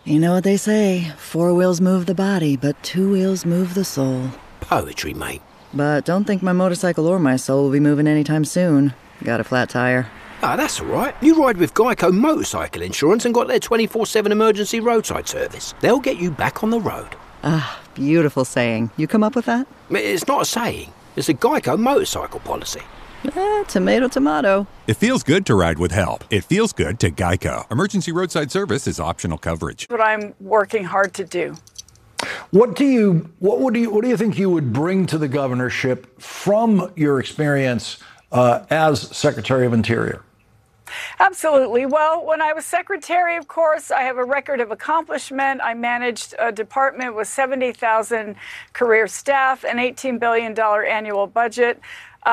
You know what they say, 4 wheels move the body, but 2 wheels move the soul. Poetry, mate. But don't think my motorcycle or my soul will be moving anytime soon. Got a flat tire. Ah, that's all right. You ride with Geico Motorcycle Insurance and got their 24/7 emergency roadside service. They'll get you back on the road. Ah, beautiful saying. You come up with that? It's not a saying. It's a Geico motorcycle policy. Tomato, tomato. It feels good to ride with help. It feels good to Geico. Emergency roadside service is optional coverage. What I'm working hard to do. What do you think you would bring to the governorship from your experience as Secretary of Interior? Absolutely. Well, when I was secretary, of course, I have a record of accomplishment. I managed a department with 70,000 career staff, an $18 billion annual budget.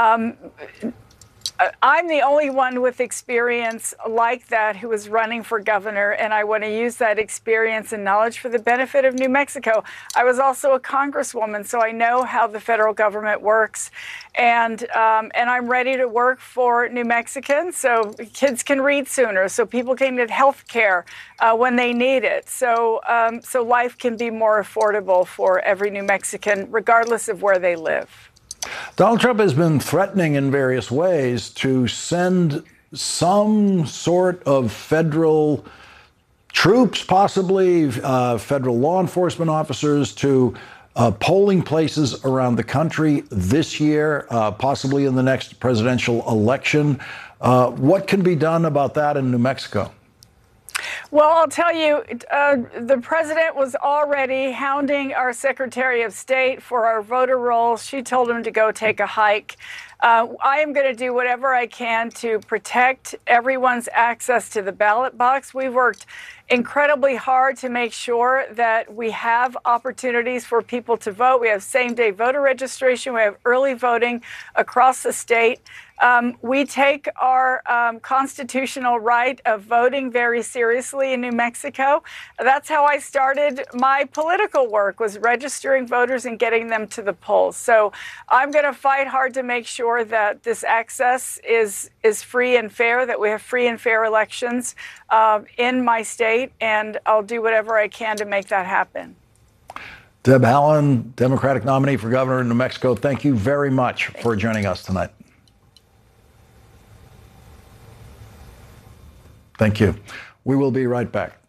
I'm the only one with experience like that who is running for governor, and I want to use that experience and knowledge for the benefit of New Mexico. I was also a congresswoman, so I know how the federal government works, and I'm ready to work for New Mexicans so kids can read sooner, so people can get health care when they need it, so life can be more affordable for every New Mexican, regardless of where they live. Donald Trump has been threatening in various ways to send some sort of federal troops, possibly federal law enforcement officers, to polling places around the country this year, possibly in the next presidential election. What can be done about that in New Mexico? Well, I'll tell you, the president was already hounding our Secretary of State for our voter rolls. She told him to go take a hike. I am going to do whatever I can to protect everyone's access to the ballot box. We've worked incredibly hard to make sure that we have opportunities for people to vote. We have same-day voter registration. We have early voting across the state. We take our constitutional right of voting very seriously in New Mexico. That's how I started my political work, was registering voters and getting them to the polls. So I'm going to fight hard to make sure that this access is free and fair, that we have free and fair elections in my state, and I'll do whatever I can to make that happen. Deb Haaland, Democratic nominee for governor in New Mexico, thank you very much for joining us tonight. Thank you. We will be right back.